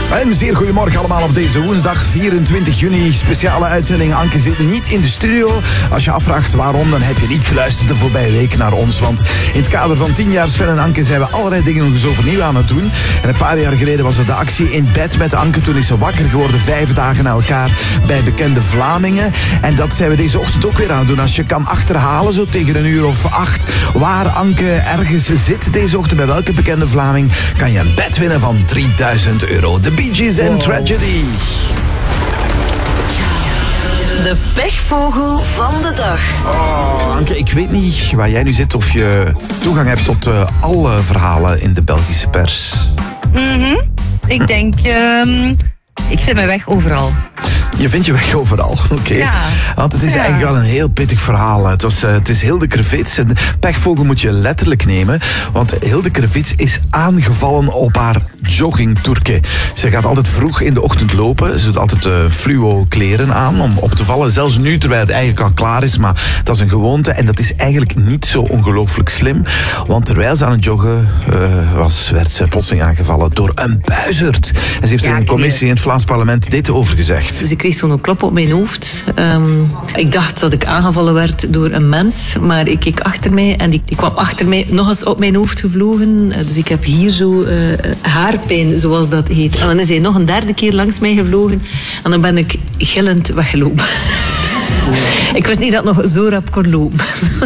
Een zeer goedemorgen allemaal op deze woensdag 24 juni. Speciale uitzending. Anke zit niet in de studio. Als je afvraagt waarom, dan heb je niet geluisterd de voorbije week naar ons. Want in het kader van 10 jaar Sven en Anke zijn we allerlei dingen nog eens overnieuw aan het doen. En een paar jaar geleden was er de actie In Bed met Anke. Toen is ze wakker geworden 5 dagen na elkaar bij bekende Vlamingen. En dat zijn we deze ochtend ook weer aan het doen. Als je kan achterhalen, zo tegen 1:08, waar Anke ergens zit deze ochtend, bij welke bekende Vlaming, kan je een bed winnen van €3000. De Bee Gees en Tragedy. De pechvogel van de dag. Oh, Anke, ik weet niet waar jij nu zit of je toegang hebt tot alle verhalen in de Belgische pers. Ik denk, ik vind mijn weg overal. Je vindt je weg overal, oké. Ja. Want het is eigenlijk wel een heel pittig verhaal. Het is Hilde Krevits. En de pechvogel moet je letterlijk nemen. Want Hilde Krevits is aangevallen op haar joggingtoerke. Ze gaat altijd vroeg in de ochtend lopen. Ze doet altijd fluo kleren aan om op te vallen. Zelfs nu, terwijl het eigenlijk al klaar is. Maar dat is een gewoonte. En dat is eigenlijk niet zo ongelooflijk slim. Want terwijl ze aan het joggen was, werd ze plotseling aangevallen door een buizerd. En ze heeft in een commissie in het Vlaams parlement dit over gezegd. Dus ik kreeg zo'n klop op mijn hoofd. Ik dacht dat ik aangevallen werd door een mens, maar ik keek achter mij en die kwam achter mij nog eens op mijn hoofd gevlogen. Dus ik heb hier zo haarpijn, zoals dat heet. En dan is hij nog een derde keer langs mij gevlogen en dan ben ik gillend weggelopen. Ik wist niet dat ik nog zo rap kon lopen.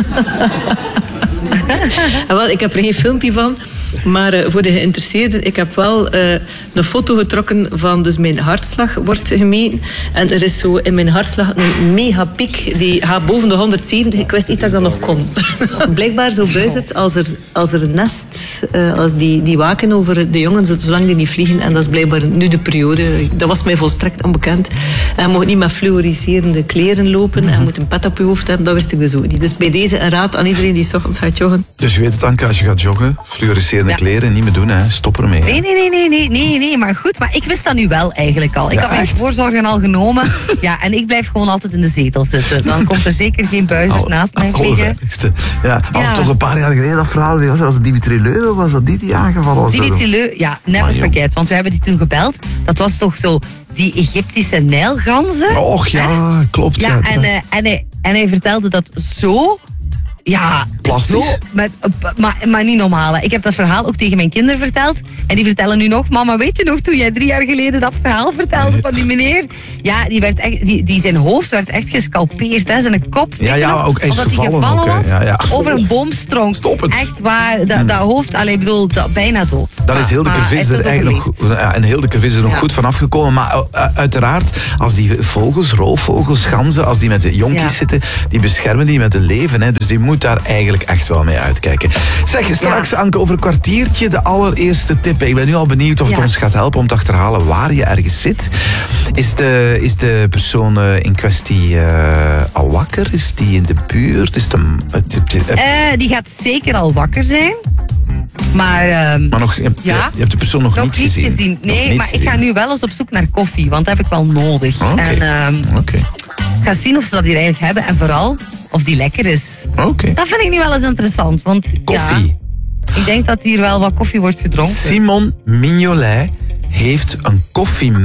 En wel, ik heb er geen filmpje van. Maar voor de geïnteresseerden, ik heb wel een foto getrokken van dus mijn hartslag wordt gemeten. En er is zo in mijn hartslag een megapiek. Die gaat boven de 170. Ik wist niet dat ik dat nog kon. Blijkbaar zo buizerd als er een nest, als die waken over de jongen, zolang die niet vliegen. En dat is blijkbaar nu de periode. Dat was mij volstrekt onbekend. En je mag niet met fluoriserende kleren lopen. En je moet een pet op je hoofd hebben. Dat wist ik dus ook niet. Dus bij deze een raad aan iedereen die 's ochtends gaat joggen. Dus je weet het, Anke, als je gaat joggen, fluoriserende kleren, niet meer doen, hè. Stop ermee. Nee, maar goed. Maar ik wist dat nu wel eigenlijk al. Ik had mijn voorzorgen al genomen. Ja, en ik blijf gewoon altijd in de zetel zitten. Dan komt er zeker geen buizerd naast mij liggen. Al toch een paar jaar geleden dat verhaal, was het Dimitri Leu, was dat die aangevallen was? Dimitri Leu, ja, never forget. Want we hebben die toen gebeld. Dat was toch zo die Egyptische nijlganzen. Och ja, klopt. Ja, en hij vertelde dat zo... Ja, plastisch. Zo, maar niet normaal. Hè. Ik heb dat verhaal ook tegen mijn kinderen verteld. En die vertellen nu nog, mama, weet je nog toen jij 3 jaar geleden dat verhaal vertelde van die meneer? Ja, die zijn hoofd werd echt gescalpeerd, hè, zijn kop. Ja, ook echt gevallen was. Ja. Over een boomstronk. Stop het. Echt waar, dat hoofd, bijna dood. Daar is Hilde Krevits er eigenlijk nog, en Hilde Krevits er nog goed van afgekomen. Maar uiteraard, als die vogels, roofvogels, ganzen, als die met de jonkies zitten, die beschermen die met hun leven. Hè. Dus die moet daar eigenlijk echt wel mee uitkijken. Zeg, straks, Anke, over een kwartiertje de allereerste tip. Ik ben nu al benieuwd of het ons gaat helpen om te achterhalen waar je ergens zit. Is de persoon in kwestie al wakker? Is die in de buurt? Die gaat zeker al wakker zijn. Maar nog, je hebt de persoon nog niet gezien. Nee, maar ik ga nu wel eens op zoek naar koffie, want dat heb ik wel nodig. Ik ga zien of ze dat hier eigenlijk hebben en vooral of die lekker is. Dat vind ik nu wel eens interessant. Want koffie. Ik denk dat hier wel wat koffie wordt gedronken. Simon Mignolet heeft een koffie